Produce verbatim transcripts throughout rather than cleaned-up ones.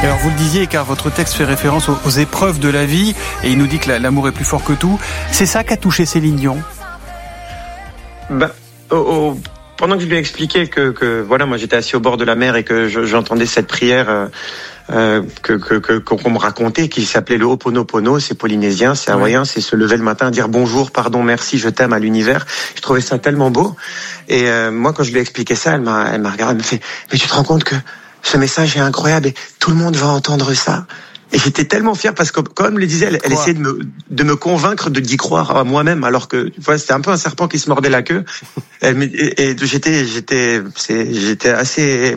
Alors vous le disiez, car votre texte fait référence aux, aux épreuves de la vie, et il nous dit que la, l'amour est plus fort que tout. C'est ça qu'a touché Céline Dion? Ben, oh, oh, pendant que je lui ai expliqué que, que voilà, moi j'étais assis au bord de la mer et que je, j'entendais cette prière euh, euh, que, que, que qu'on me racontait, qui s'appelait le Ho'oponopono, c'est polynésien, c'est hawaïen, ouais. C'est se lever le matin, dire bonjour, pardon, merci, je t'aime à l'univers. Je trouvais ça tellement beau. Et euh, moi, quand je lui ai expliqué ça, elle m'a, elle m'a regardé, elle me fait, mais tu te rends compte que ce message est incroyable et tout le monde va entendre ça. Et j'étais tellement fier parce que, comme le disait, elle, elle essayait de me, de me convaincre de d'y croire à moi-même, alors que, tu vois, c'était un peu un serpent qui se mordait la queue. Elle, et, et j'étais, j'étais, c'est, j'étais assez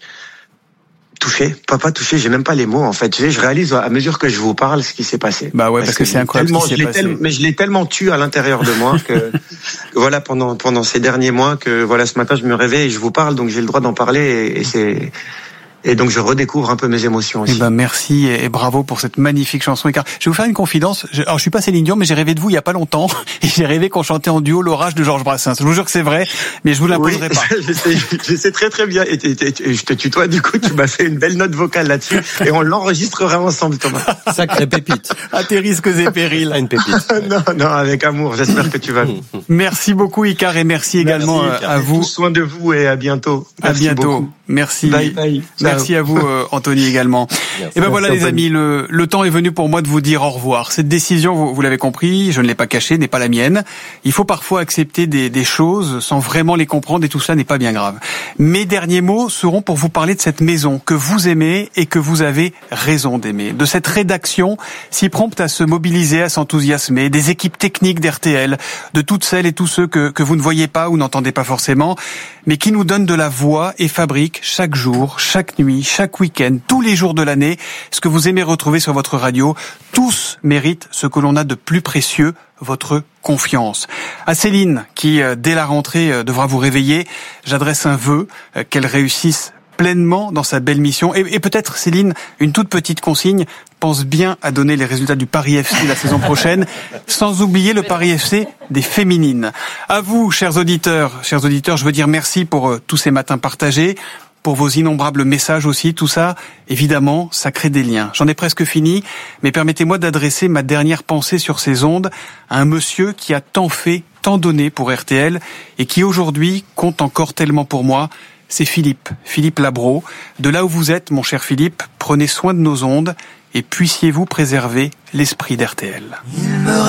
touché, pas pas touché, j'ai même pas les mots en fait. Je, je réalise à mesure que je vous parle ce qui s'est passé. Bah ouais, parce, parce que, que c'est incroyable tellement, ce qui s'est passé. Tel, mais je l'ai tellement tué à l'intérieur de moi que, que voilà, pendant pendant ces derniers mois que voilà, ce matin je me réveille et je vous parle, donc j'ai le droit d'en parler et, et c'est Et donc je redécouvre un peu mes émotions aussi. Eh ben merci et bravo pour cette magnifique chanson. Je vais vous faire une confidence. Je, alors je suis pas Céline Dion, mais j'ai rêvé de vous il y a pas longtemps et j'ai rêvé qu'on chantait en duo l'orage de Georges Brassens. Je vous jure que c'est vrai, mais je vous l'imposerai oui, pas. Je sais, je sais très très bien. Et, et, et, et je te tutoie du coup. Tu m'as fait une belle note vocale là-dessus et on l'enregistrera ensemble, Thomas. Sacrée pépite. À tes risques et périls. Une pépite. non, non, avec amour. J'espère que tu vas. Merci beaucoup, Icare, et merci également merci, à vous. Prends soin de vous et à bientôt. Merci à bientôt. Beaucoup. Merci. Bye bye. Merci à vous, euh, Anthony, également. Merci. Et ben voilà, les amis, le, le temps est venu pour moi de vous dire au revoir. Cette décision, vous, vous l'avez compris, je ne l'ai pas cachée, n'est pas la mienne. Il faut parfois accepter des, des choses sans vraiment les comprendre et tout ça n'est pas bien grave. Mes derniers mots seront pour vous parler de cette maison que vous aimez et que vous avez raison d'aimer. De cette rédaction si prompte à se mobiliser, à s'enthousiasmer, des équipes techniques d'R T L, de toutes celles et tous ceux que, que vous ne voyez pas ou n'entendez pas forcément, mais qui nous donnent de la voix et fabriquent chaque jour, chaque nuit, chaque week-end, tous les jours de l'année, ce que vous aimez retrouver sur votre radio. Tous méritent ce que l'on a de plus précieux, votre confiance. À Céline, qui dès la rentrée devra vous réveiller, j'adresse un vœu, qu'elle réussisse pleinement dans sa belle mission. Et, et peut-être, Céline, une toute petite consigne, pense bien à donner les résultats du Paris F C la saison prochaine, sans oublier le Paris F C des féminines. À vous, chers auditeurs, chers auditeurs, je veux dire merci pour euh, tous ces matins partagés, pour vos innombrables messages aussi, tout ça, évidemment, ça crée des liens. J'en ai presque fini, mais permettez-moi d'adresser ma dernière pensée sur ces ondes à un monsieur qui a tant fait, tant donné pour R T L, et qui aujourd'hui compte encore tellement pour moi. C'est Philippe, Philippe Labro. De là où vous êtes, mon cher Philippe, prenez soin de nos ondes et puissiez-vous préserver l'esprit d'R T L.